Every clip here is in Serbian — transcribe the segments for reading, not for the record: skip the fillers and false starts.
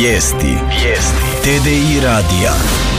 Vijesti. TDI radija.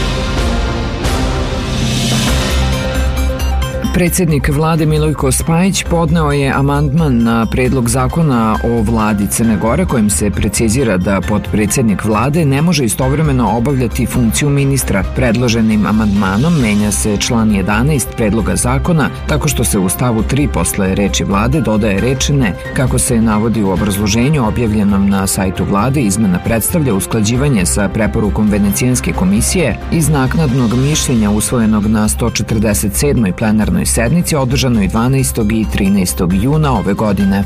Predsjednik vlade Milojko Spajić podneo je amandman na predlog zakona o vladi Crne Gore kojim se precizira da potpredsjednik vlade ne može istovremeno obavljati funkciju ministra. Predloženim amandmanom menja se član 11 predloga zakona tako što se u stavu 3 posle reči vlade dodaje reč ne. Kako se navodi u obrazloženju objavljenom na sajtu vlade, izmena predstavlja usklađivanje sa preporukom Venecijanske komisije iz naknadnog mišljenja usvojenog na 147. plenarnoj sednici održanoj 12. i 13. juna ove godine.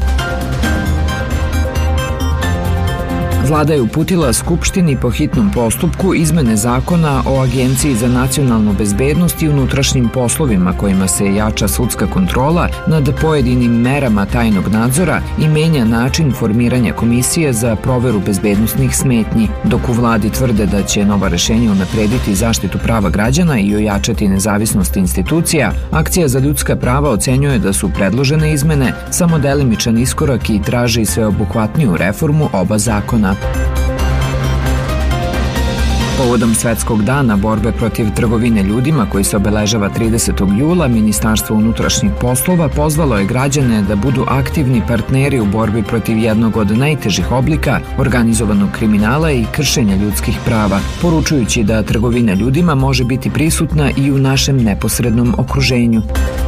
Vlada je uputila Skupštini po hitnom postupku izmene zakona o Agenciji za nacionalnu bezbednost i unutrašnjim poslovima kojima se jača sudska kontrola nad pojedinim merama tajnog nadzora i menja način formiranja komisije za proveru bezbednosnih smetnji. Dok u vladi tvrde da će nova rešenja unaprediti zaštitu prava građana i ojačati nezavisnost institucija, Akcija za ljudska prava ocenjuje da su predložene izmene samo delimičan iskorak i traži sveobuhvatniju reformu oba zakona. Povodom Svetskog dana borbe protiv trgovine ljudima koji se obeležava 30. jula, Ministarstvo unutrašnjih poslova pozvalo je građane da budu aktivni partneri u borbi protiv jednog od najtežih oblika organizovanog kriminala i kršenja ljudskih prava, poručujući da trgovina ljudima može biti prisutna i u našem neposrednom okruženju.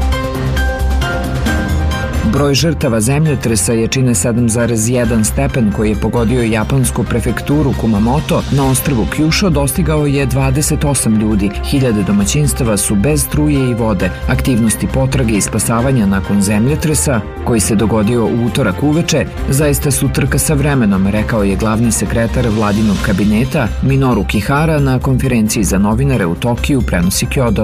Broj žrtava zemljotresa jačine 7,1 stepen koji je pogodio japansku prefekturu Kumamoto na ostrvu Kyushu dostigao je 28 ljudi. Hiljade domaćinstava su bez struje i vode. Aktivnosti potrage i spasavanja nakon zemljotresa, koji se dogodio u utorak uveče, zaista su trka sa vremenom, rekao je glavni sekretar vladinog kabineta Minoru Kihara na konferenciji za novinare u Tokiju, prenosi Kyodo.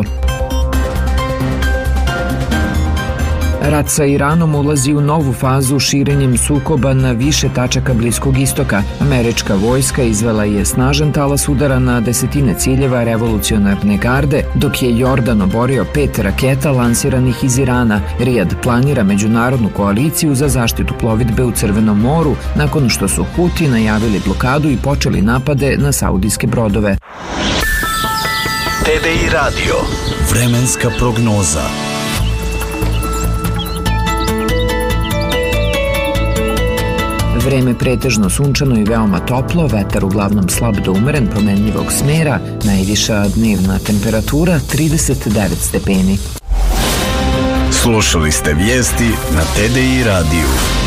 Rat sa Iranom ulazi u novu fazu širenjem sukoba na više tačaka Bliskog istoka. Američka vojska izvela je snažan talas udara na desetine ciljeva revolucionarne garde, dok je Jordan oborio 5 raketa lansiranih iz Irana. Rijad planira međunarodnu koaliciju za zaštitu plovidbe u Crvenom moru nakon što su Huti najavili blokadu i počeli napade na saudijske brodove. TDI radio. Vremenska prognoza. Vreme pretežno sunčano i veoma toplo, vetar uglavnom slab do umeren promenljivog smera, najviša dnevna temperatura 39 stepeni. Slušali ste vijesti na TDI radiju.